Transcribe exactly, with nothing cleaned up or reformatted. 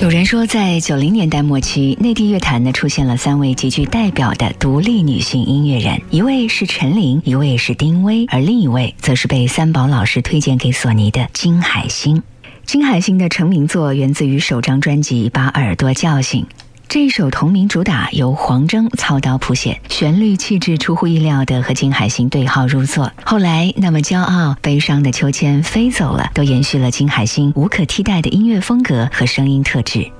有人说，在九零年代末期，内地乐坛呢出现了三位极具代表的独立女性音乐人，一位是陈琳，一位是丁薇，而另一位则是被三宝老师推荐给索尼的金海心。金海心的成名作源自于首张专辑《把耳朵叫醒》。这一首同名主打由黄铮操刀谱写，旋律气质出乎意料的和金海心对号入座。后来那么骄傲、悲伤的秋千飞走了，都延续了金海心无可替代的音乐风格和声音特质。